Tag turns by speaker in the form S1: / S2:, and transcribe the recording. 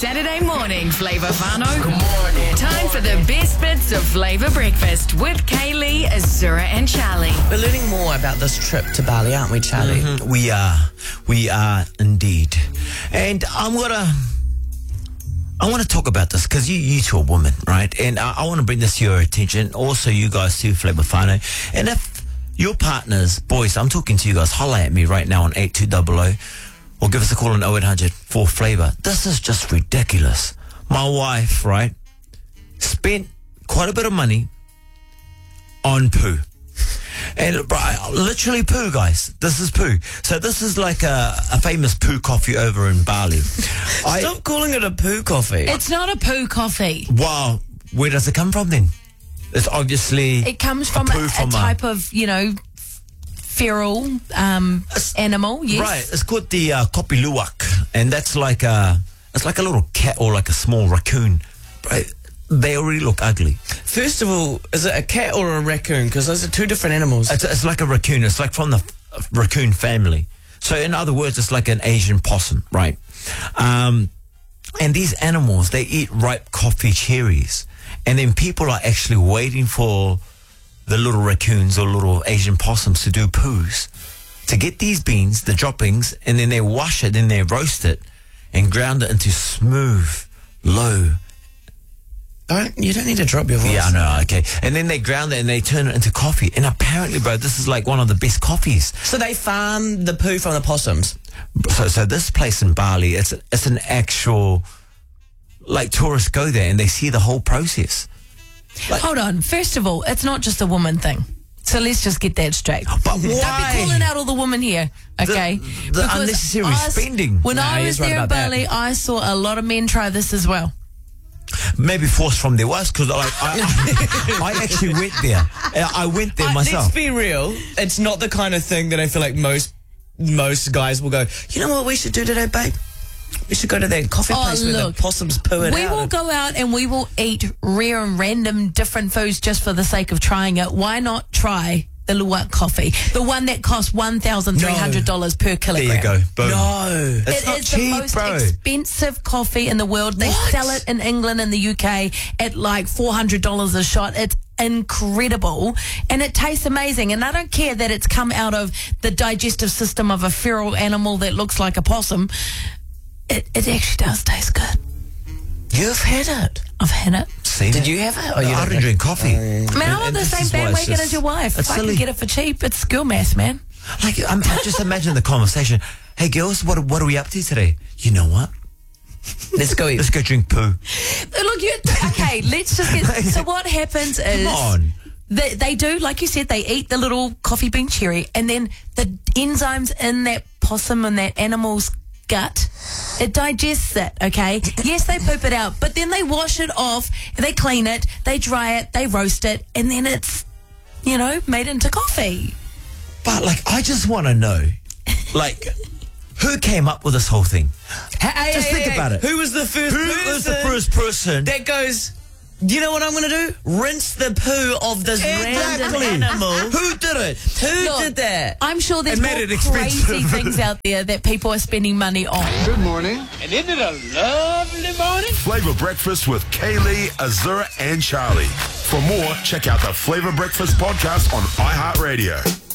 S1: Saturday morning, Flavour Whānau.
S2: Good morning.
S1: Time for the best bits of Flavour Breakfast with Kaylee, Azura and Charlie.
S2: We're learning more about this trip to Bali, aren't we, Charlie?
S3: Mm-hmm. We are indeed. And I want to talk about this because you two are women, right? And I want to bring this to your attention. Also, you guys too, Flavour Whānau. And if your partners, boys, I'm talking to you guys, holla at me right now on 8200 or give us a call on 0800 for Flavour. This is just ridiculous. My wife, right, spent quite a bit of money on poo. And literally poo, guys. This is poo. So this is like a famous poo coffee over in Bali.
S2: Stop calling it a poo coffee.
S4: It's not a poo coffee.
S3: Wow. Where does it come from then? It's obviously...
S4: It comes from a type of, feral animal, yes.
S3: Right. It's called the kopi luwak. And that's like it's like a little cat or like a small raccoon. Right? They already look ugly.
S2: First of all, is it a cat or a raccoon? Because those are two different animals.
S3: It's like a raccoon. It's like from the raccoon family. So in other words, it's like an Asian possum, right? And these animals, they eat ripe coffee cherries. And then people are actually waiting for the little raccoons or little Asian possums to do poos, to get these beans, the droppings, and then they wash it, then they roast it and ground it into smooth, low.
S2: You don't need to drop your voice.
S3: Yeah, I know, okay. And then they ground it and they turn it into coffee. And apparently, bro, this is like one of the best coffees.
S2: So they farm the poo from the possums?
S3: So this place in Bali, it's an actual, like, tourists go there and they see the whole process. Like,
S4: Hold on. First of all, it's not just a woman thing. So let's just get that straight.
S3: But why?
S4: Don't be calling out all the women here, okay?
S3: The unnecessary spending.
S4: When I was there in Bali, I saw a lot of men try this as well.
S3: Maybe forced from their wives, because I actually went there. I went there myself.
S2: Let's be real. It's not the kind of thing that I feel like most guys will go, you know what we should do today, babe? We should go to that coffee place where the possums poo it out.
S4: We will go out and we will eat rare and random different foods just for the sake of trying it. Why not try the luwak coffee? The one that costs $1,300 per kilogram.
S3: There you go. Boom.
S2: No.
S3: It's not
S4: is
S3: cheap,
S4: the most
S3: bro.
S4: expensive coffee in the world. They sell it in England and the UK at like $400 a shot. It's incredible and it tastes amazing. And I don't care that it's come out of the digestive system of a feral animal that looks like a possum. It actually does taste good.
S2: You've had it.
S4: I've had it.
S3: Did
S2: you have it?
S3: I don't drink coffee.
S4: Man, I'm on the same bandwagon as your wife. If I can get it for cheap, it's school maths, man.
S3: Like, I just imagine the conversation. Hey, girls, what are we up to today? You know what?
S2: Let's go eat.
S3: Let's go drink poo.
S4: Look, okay, let's just get... So what happens is...
S3: Come on.
S4: They do, like you said, they eat the little coffee bean cherry, and then the enzymes in that possum and that animal's gut, it digests it, okay? Yes, they poop it out, but then they wash it off, they clean it, they dry it, they roast it, and then it's, made into coffee.
S3: But, like, I just want to know, like, who came up with this whole thing? Just think about it.
S2: Who was the first person?
S3: Who was the first person
S2: that goes, you know what I'm going to do? Rinse the poo of this random animal.
S3: Who did it?
S4: Look,
S2: did that?
S4: I'm sure there's
S3: It
S4: more
S3: made it
S4: crazy
S3: expensive.
S4: things out there that people are spending money on.
S5: Good morning.
S6: And isn't it a lovely morning?
S5: Flavour Breakfast with Kaylee, Azura, and Charlie. For more, check out the Flavour Breakfast podcast on iHeartRadio.